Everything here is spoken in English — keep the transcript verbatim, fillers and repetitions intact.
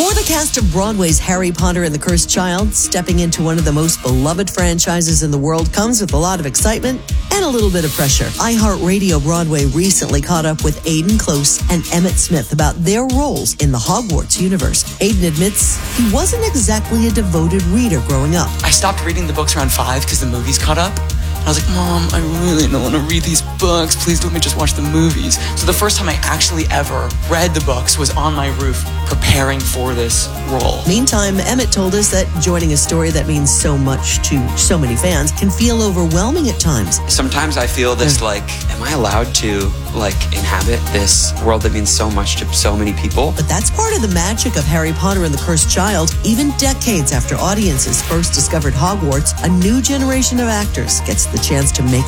For the cast of Broadway's Harry Potter and the Cursed Child, stepping into one of the most beloved franchises in the world comes with a lot of excitement and a little bit of pressure. iHeartRadio Broadway recently caught up with Aidan Close and Emmett Smith about their roles in the Hogwarts universe. Aidan admits he wasn't exactly a devoted reader growing up. I stopped reading the books around five because the movies caught up. I was like, Mom, I really don't want to read these books. Please let me just watch the movies. So the first time I actually ever read the books was on my roof preparing for this role. Meantime, Emmett told us that joining a story that means so much to so many fans can feel overwhelming at times. Sometimes I feel this like, am I allowed to like inhabit this world that means so much to so many people? But that's part of the magic of Harry Potter and the Cursed Child. Even decades after audiences first discovered Hogwarts, a new generation of actors gets the chance to make